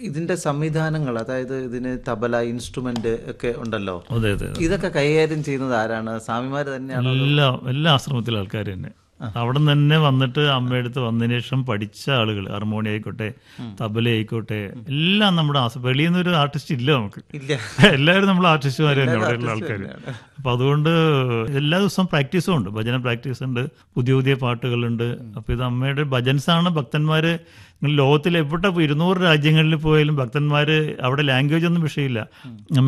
ഇതിന്റെ സംവിധാനങ്ങൾ, അതായത് ഇതിന് തബല, ഇൻസ്ട്രുമെന്റ് ഒക്കെ ഉണ്ടല്ലോ, അതെ അതെ. ഇതൊക്കെ കൈകാര്യം ചെയ്യുന്നത് ആരാണ്? സ്വാമിമാർ തന്നെയാണോ? എല്ലാ ആശ്രമത്തിലെ ആൾക്കാർ തന്നെ അവിടെ നിന്ന് തന്നെ വന്നിട്ട് അമ്മയടുത്ത് വന്നതിന് ശേഷം പഠിച്ച ആളുകൾ, ഹാർമോണി ആയിക്കോട്ടെ, തബല ആയിക്കോട്ടെ, എല്ലാം നമ്മുടെ വെളിയിൽ നിന്നൊരു ആർട്ടിസ്റ്റ് ഇല്ല നമുക്ക്. ഇല്ല, എല്ലാവരും നമ്മൾ ആർട്ടിസ്റ്റുമാർ തന്നെ അവിടെയുള്ള ആൾക്കാർ. അപ്പം അതുകൊണ്ട് എല്ലാ ദിവസവും പ്രാക്ടീസും ഉണ്ട്, ഭജന പ്രാക്ടീസ് ഉണ്ട്, പുതിയ പുതിയ പാട്ടുകളുണ്ട്. അപ്പം ഇത് അമ്മയുടെ ഭജൻസാണ്. ഭക്തന്മാർ ലോകത്തിൽ എവിടെ 200 രാജ്യങ്ങളിൽ പോയാലും ഭക്തന്മാർ അവിടെ ലാംഗ്വേജ് ഒന്നും വിഷയമില്ല.